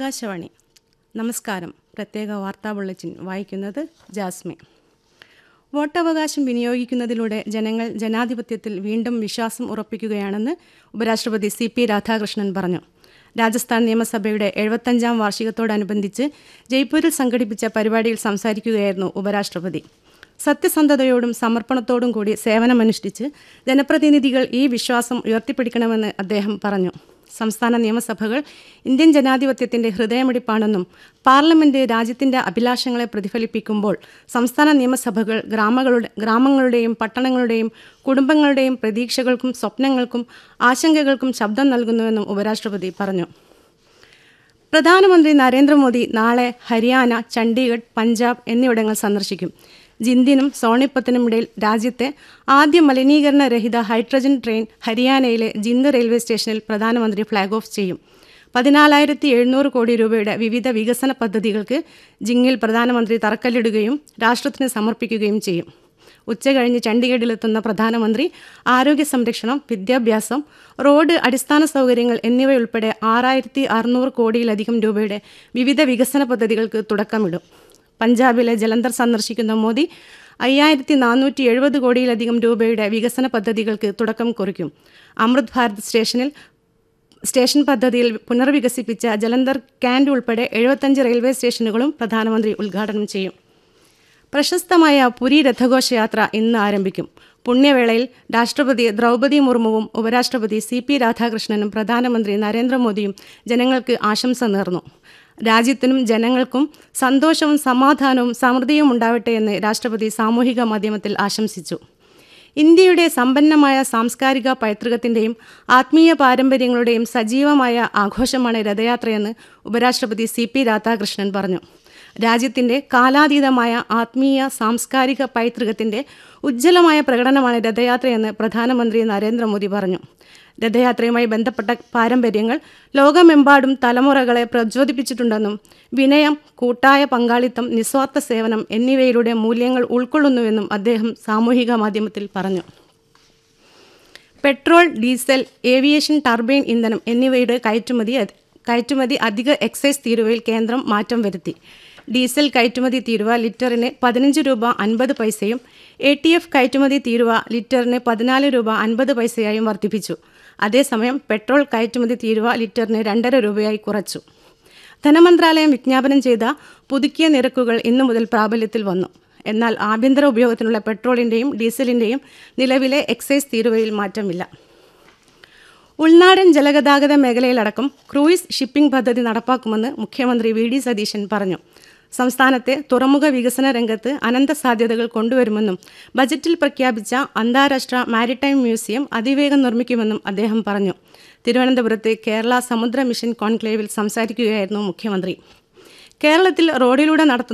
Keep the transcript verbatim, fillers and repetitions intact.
ആകാശവാണി. നമസ്കാരം. പ്രത്യേക വാർത്താ ബുള്ളറ്റിൻ വായിക്കുന്നത് ജാസ്മി. വോട്ടവകാശം വിനിയോഗിക്കുന്നതിലൂടെ ജനങ്ങൾ ജനാധിപത്യത്തിൽ വീണ്ടും വിശ്വാസം ഉറപ്പിക്കുകയാണെന്ന് ഉപരാഷ്ട്രപതി സി പി രാധാകൃഷ്ണൻ പറഞ്ഞു. രാജസ്ഥാൻ നിയമസഭയുടെ എഴുപത്തഞ്ചാം വാർഷികത്തോടനുബന്ധിച്ച് ജയ്പൂരിൽ സംഘടിപ്പിച്ച പരിപാടിയിൽ സംസാരിക്കുകയായിരുന്നു ഉപരാഷ്ട്രപതി. സത്യസന്ധതയോടും സമർപ്പണത്തോടും കൂടി സേവനമനുഷ്ഠിച്ച് ജനപ്രതിനിധികൾ ഈ വിശ്വാസം ഉയർത്തിപ്പിടിക്കണമെന്ന് അദ്ദേഹം പറഞ്ഞു. സംസ്ഥാന നിയമസഭകൾ ഇന്ത്യൻ ജനാധിപത്യത്തിൻ്റെ ഹൃദയമിടിപ്പാണെന്നും പാർലമെന്റ് രാജ്യത്തിൻ്റെ അഭിലാഷങ്ങളെ പ്രതിഫലിപ്പിക്കുമ്പോൾ സംസ്ഥാന നിയമസഭകൾ ഗ്രാമങ്ങളുടെ ഗ്രാമങ്ങളുടെയും പട്ടണങ്ങളുടെയും കുടുംബങ്ങളുടെയും പ്രതീക്ഷകൾക്കും സ്വപ്നങ്ങൾക്കും ആശങ്കകൾക്കും ശബ്ദം നൽകുന്നുവെന്നും ഉപരാഷ്ട്രപതി പറഞ്ഞു. പ്രധാനമന്ത്രി നരേന്ദ്രമോദി നാളെ ഹരിയാന, ചണ്ഡീഗഡ്, പഞ്ചാബ് എന്നിവിടങ്ങൾ സന്ദർശിക്കും. ജിന്ദിനും സോണിപ്പത്തിനുമിടയിൽ രാജ്യത്തെ ആദ്യ മലിനീകരണരഹിത ഹൈഡ്രജൻ ട്രെയിൻ ഹരിയാനയിലെ ജിന്ദ് റെയിൽവേ സ്റ്റേഷനിൽ പ്രധാനമന്ത്രി ഫ്ളാഗ് ഓഫ് ചെയ്യും. പതിനാലായിരത്തി എഴുന്നൂറ് കോടി രൂപയുടെ വിവിധ വികസന പദ്ധതികൾക്ക് ജിങ്ങിൽ പ്രധാനമന്ത്രി തറക്കല്ലിടുകയും രാഷ്ട്രത്തിന് സമർപ്പിക്കുകയും ചെയ്യും. ഉച്ചകഴിഞ്ഞ് ചണ്ഡീഗഡിലെത്തുന്ന പ്രധാനമന്ത്രി ആരോഗ്യ സംരക്ഷണം, വിദ്യാഭ്യാസം, റോഡ്, അടിസ്ഥാന സൗകര്യങ്ങൾ എന്നിവയുൾപ്പെടെ ആറായിരത്തി അറുന്നൂറ് കോടിയിലധികം രൂപയുടെ വിവിധ വികസന പദ്ധതികൾക്ക് തുടക്കമിടും. പഞ്ചാബിലെ ജലന്ധർ സന്ദർശിക്കുന്ന മോദി അയ്യായിരത്തി നാനൂറ്റി എഴുപത് കോടിയിലധികം രൂപയുടെ വികസന പദ്ധതികൾക്ക് തുടക്കം കുറിക്കും. അമൃത് ഭാരത് സ്റ്റേഷനിൽ സ്റ്റേഷൻ പദ്ധതിയിൽ പുനർവികസിപ്പിച്ച ജലന്ധർ ക്യാൻറ്റ് ഉൾപ്പെടെ എഴുപത്തഞ്ച് റെയിൽവേ സ്റ്റേഷനുകളും പ്രധാനമന്ത്രി ഉദ്ഘാടനം ചെയ്യും. പ്രശസ്തമായ പുരി രഥഘോഷയാത്ര ഇന്ന് ആരംഭിക്കും. പുണ്യവേളയിൽ രാഷ്ട്രപതി ദ്രൗപദി മുർമുവും ഉപരാഷ്ട്രപതി സി പി രാധാകൃഷ്ണനും പ്രധാനമന്ത്രി നരേന്ദ്രമോദിയും ജനങ്ങൾക്ക് ആശംസ നേർന്നു. രാജ്യത്തിനും ജനങ്ങൾക്കും സന്തോഷവും സമാധാനവും സമൃദ്ധിയും ഉണ്ടാവട്ടെ എന്ന് രാഷ്ട്രപതി സാമൂഹിക മാധ്യമത്തിൽ ആശംസിച്ചു. ഇന്ത്യയുടെ സമ്പന്നമായ സാംസ്കാരിക പൈതൃകത്തിൻ്റെയും ആത്മീയ പാരമ്പര്യങ്ങളുടെയും സജീവമായ ആഘോഷമാണ് രഥയാത്രയെന്ന് ഉപരാഷ്ട്രപതി സി പി രാധാകൃഷ്ണൻ പറഞ്ഞു. രാജ്യത്തിൻ്റെ കാലാതീതമായ ആത്മീയ സാംസ്കാരിക പൈതൃകത്തിൻ്റെ ഉജ്ജ്വലമായ പ്രകടനമാണ് രഥയാത്രയെന്ന് പ്രധാനമന്ത്രി നരേന്ദ്രമോദി പറഞ്ഞു. രഥയാത്രയുമായി ബന്ധപ്പെട്ട പാരമ്പര്യങ്ങൾ ലോകമെമ്പാടും തലമുറകളെ പ്രചോദിപ്പിച്ചിട്ടുണ്ടെന്നും വിനയം, കൂട്ടായ പങ്കാളിത്തം, നിസ്വാർത്ഥ സേവനം എന്നിവയിലൂടെ മൂല്യങ്ങൾ ഉൾക്കൊള്ളുന്നുവെന്നും അദ്ദേഹം സാമൂഹിക മാധ്യമത്തിൽ പറഞ്ഞു. പെട്രോൾ, ഡീസൽ, ഏവിയേഷൻ ടർബൈൻ ഇന്ധനം എന്നിവയുടെ കയറ്റുമതി കയറ്റുമതി അധിക എക്സൈസ് തീരുവയിൽ കേന്ദ്രം മാറ്റം വരുത്തി. ഡീസൽ കയറ്റുമതി തീരുവ ലിറ്ററിന് പതിനഞ്ച് രൂപ അൻപത് പൈസയും എ ടി എഫ് കയറ്റുമതി തീരുവ ലിറ്ററിന് പതിനാല് രൂപ അൻപത് പൈസയായും വർദ്ധിപ്പിച്ചു. അതേസമയം പെട്രോൾ കയറ്റുമതി തീരുവ ലിറ്ററിന് രണ്ടര രൂപയായി കുറച്ചു. ധനമന്ത്രാലയം വിജ്ഞാപനം ചെയ്ത പുതുക്കിയ നിരക്കുകൾ ഇന്നു മുതൽ പ്രാബല്യത്തിൽ വന്നു. എന്നാൽ ആഭ്യന്തര ഉപയോഗത്തിനുള്ള പെട്രോളിൻ്റെയും ഡീസലിൻ്റെയും നിലവിലെ എക്സൈസ് തീരുവയിൽ മാറ്റമില്ല. ഉൾനാടൻ ജലഗതാഗത മേഖലയിലടക്കം ക്രൂയിസ് ഷിപ്പിംഗ് പദ്ധതി നടപ്പാക്കുമെന്ന് മുഖ്യമന്ത്രി വി ഡി സതീശൻ പറഞ്ഞു. സംസ്ഥാനത്തെ തുറമുഖ വികസന രംഗത്ത് അനന്ത സാധ്യതകൾ കൊണ്ടുവരുമെന്നും ബജറ്റിൽ പ്രഖ്യാപിച്ച അന്താരാഷ്ട്ര മാരിടൈം മ്യൂസിയം അതിവേഗം നിർമ്മിക്കുമെന്നും അദ്ദേഹം പറഞ്ഞു. തിരുവനന്തപുരത്ത് കേരള സമുദ്ര മിഷൻ കോൺക്ലേവിൽ സംസാരിക്കുകയായിരുന്നു മുഖ്യമന്ത്രി. കേരളത്തിൽ റോഡിലൂടെ നടത്തുന്ന